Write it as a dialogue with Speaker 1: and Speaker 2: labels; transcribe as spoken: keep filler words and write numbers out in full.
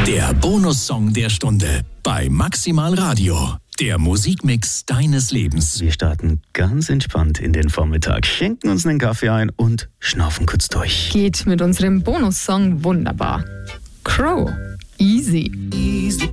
Speaker 1: Der Bonussong der Stunde bei Maximal Radio. Der Musikmix deines Lebens.
Speaker 2: Wir starten ganz entspannt in den Vormittag, schenken uns einen Kaffee ein und schnaufen kurz durch.
Speaker 3: Geht mit unserem Bonussong wunderbar. Crow, Easy.
Speaker 4: Easy